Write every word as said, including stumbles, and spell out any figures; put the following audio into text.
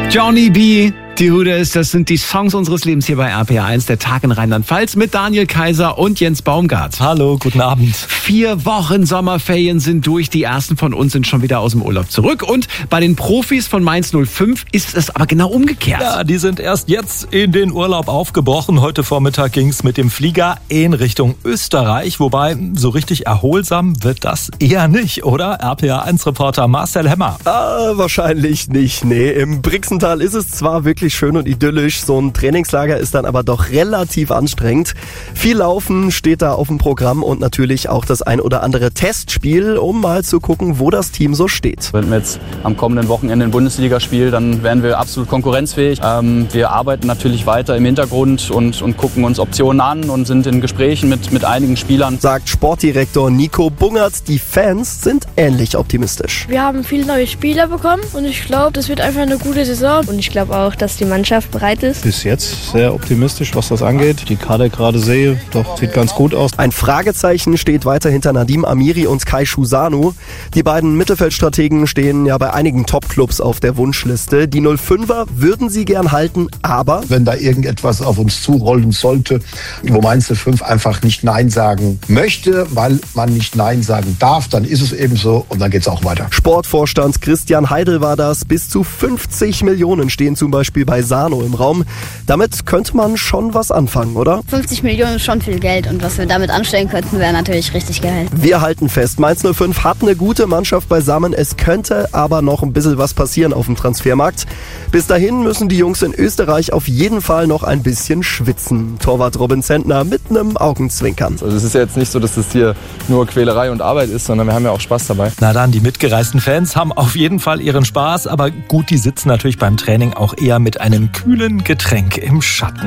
Johnny B., die Hooters, das sind die Songs unseres Lebens hier bei R P R eins, der Tag in Rheinland-Pfalz mit Daniel Kaiser und Jens Baumgart. Hallo, guten Abend. Vier Wochen Sommerferien sind durch, die ersten von uns sind schon wieder aus dem Urlaub zurück und bei den Profis von Mainz null fünf ist es aber genau umgekehrt. Ja, die sind erst jetzt in den Urlaub aufgebrochen. Heute Vormittag ging es mit dem Flieger in Richtung Österreich, wobei so richtig erholsam wird das eher nicht, oder? R P R eins Reporter Marcel Hemmer. Ah, wahrscheinlich nicht, nee. Im Brixental ist es zwar wirklich schön und idyllisch, so ein Trainingslager ist dann aber doch relativ anstrengend. Viel Laufen steht da auf dem Programm und natürlich auch das ein oder andere Testspiel, um mal zu gucken, wo das Team so steht. Wenn wir jetzt am kommenden Wochenende ein Bundesligaspiel, dann wären wir absolut konkurrenzfähig. Ähm, wir arbeiten natürlich weiter im Hintergrund und, und gucken uns Optionen an und sind in Gesprächen mit, mit einigen Spielern. Sagt Sportdirektor Nico Bungert, die Fans sind ähnlich optimistisch. Wir haben viele neue Spieler bekommen und ich glaube, das wird einfach eine gute Saison. Und ich glaube auch, dass die Mannschaft bereit ist. Bis jetzt sehr optimistisch, was das angeht. Die Kader gerade sehe, doch sieht ganz gut aus. Ein Fragezeichen steht weiter hinter Nadim Amiri und Kai Schusanu. Die beiden Mittelfeldstrategen stehen ja bei einigen Top-Clubs auf der Wunschliste. Die null fünfer würden sie gern halten, aber wenn da irgendetwas auf uns zurollen sollte, wo Mainz null fünf einfach nicht Nein sagen möchte, weil man nicht Nein sagen darf, dann ist es eben so und dann geht es auch weiter. Sportvorstand Christian Heidel war das. Bis zu fünfzig Millionen stehen zum Beispiel bei Sano im Raum. Damit könnte man schon was anfangen, oder? fünfzig Millionen ist schon viel Geld und was wir damit anstellen könnten, wäre natürlich richtig geil. Wir halten fest, Mainz null fünf hat eine gute Mannschaft beisammen. Es könnte aber noch ein bisschen was passieren auf dem Transfermarkt. Bis dahin müssen die Jungs in Österreich auf jeden Fall noch ein bisschen schwitzen. Torwart Robin Zentner mit einem Augenzwinkern. Also es ist ja jetzt nicht so, dass das hier nur Quälerei und Arbeit ist, sondern wir haben ja auch Spaß dabei. Na dann, die mitgereisten Fans haben auf jeden Fall ihren Spaß, aber gut, die sitzen natürlich beim Training auch eher mit einem kühlen Getränk im Schatten.